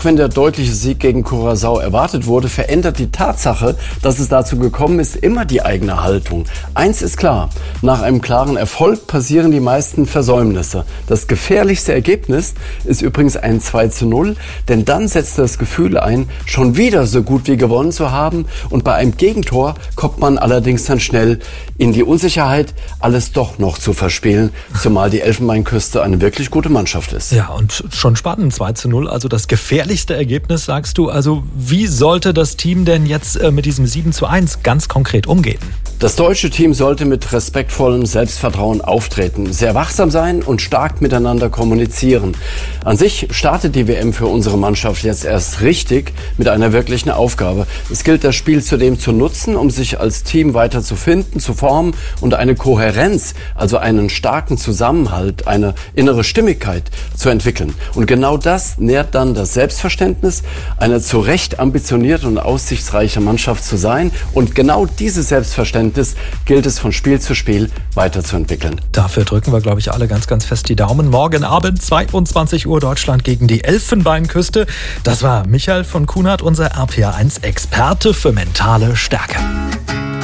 Wenn der deutliche Sieg gegen Curaçao erwartet wurde, verändert die Tatsache, dass es dazu gekommen ist, immer die eigene Haltung. Eins ist klar, nach einem klaren Erfolg passieren die meisten Versäumnisse. Das gefährlichste Ergebnis ist übrigens ein 2:0, denn dann setzt das Gefühl ein, schon wieder so gut wie gewonnen zu haben, und bei einem Gegentor kommt man allerdings dann schnell in die Unsicherheit, alles doch noch zu verspielen, zumal die Elfenbeinküste eine wirklich gute Mannschaft ist. Ja, und schon spannend, 2:0, also das gefährlichste Ergebnis, sagst du. Also wie sollte das Team denn jetzt mit diesem 7:1 ganz konkret umgehen? Das deutsche Team sollte mit respektvollem Selbstvertrauen auftreten, sehr wachsam sein und stark miteinander kommunizieren. An sich startet die WM für unsere Mannschaft jetzt erst richtig mit einer wirklichen Aufgabe. Es gilt, das Spiel zudem zu nutzen, um sich als Team weiter zu finden, zu formen und eine Kohärenz, also einen starken Zusammenhalt, eine innere Stimmigkeit zu entwickeln. Und genau das nährt dann das Selbstverständnis, eine zu Recht ambitionierte und aussichtsreiche Mannschaft zu sein. Und genau dieses Selbstverständnis gilt es von Spiel zu Spiel weiterzuentwickeln. Dafür drücken wir, glaube ich, alle ganz, ganz fest die Daumen. Morgen Abend, 22 Uhr, Deutschland gegen die Elfenbeinküste. Das war Michael von Kuhnert, unser RPA1-Experte für mentale Stärke.